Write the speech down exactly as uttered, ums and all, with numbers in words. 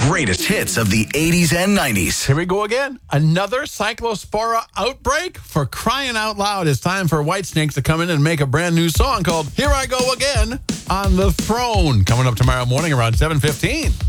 greatest hits of the eighties and nineties. Here we go again. Another cyclospora outbreak? For crying out loud, it's time for Whitesnake to come in and make a brand new song called Here I Go Again on the Throne. Coming up tomorrow morning around seven fifteen.